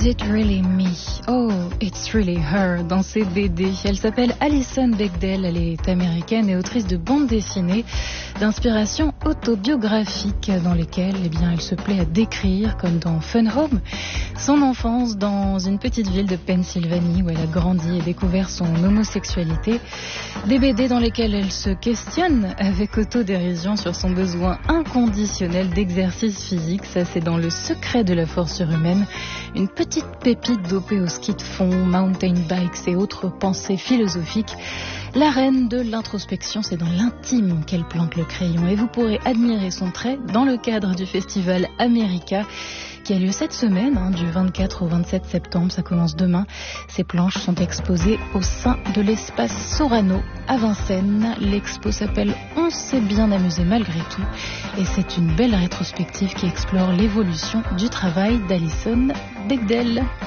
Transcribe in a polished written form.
Is it really me? Oh, it's really her dans ses BD. Elle s'appelle Alison Bechdel, elle est américaine et autrice de bandes dessinées d'inspiration autobiographique dans lesquelles elle se plaît à décrire, comme dans Fun Home, son enfance dans une petite ville de Pennsylvanie où elle a grandi et découvert son homosexualité. Des BD dans lesquelles elle se questionne avec autodérision sur son besoin inconditionnel d'exercice physique. Ça, c'est dans Le secret de la force surhumaine. Une petite pépite dopée au ski de fond, mountain bikes et autres pensées philosophiques. La reine de l'introspection, c'est dans l'intime qu'elle plante le crayon. Et vous pourrez admirer son trait dans le cadre du festival America qui a lieu cette semaine, du 24 au 27 septembre. Ça commence demain. Ces planches sont exposées au sein de l'espace Sorano à Vincennes. L'expo s'appelle On s'est bien amusé malgré tout. Et c'est une belle rétrospective qui explore l'évolution du travail d'Alison Bechdel.